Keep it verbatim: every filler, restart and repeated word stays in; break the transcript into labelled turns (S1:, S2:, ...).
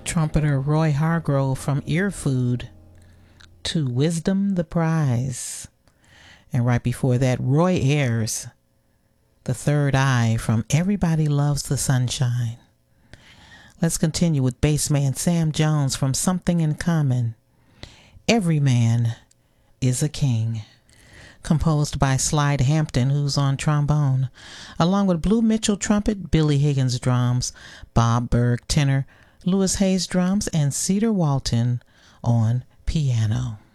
S1: Trumpeter Roy Hargrove from Earfood to Wisdom the Prize. And right before that, Roy Ayers, The Third Eye from Everybody Loves the Sunshine. Let's continue with bassman Sam Jones from Something in Common. Every Man is a King. Composed by Slide Hampton, who's on trombone, along with Blue Mitchell trumpet, Billy Higgins drums, Bob Berg tenor, Louis Hayes drums, and Cedar Walton on piano.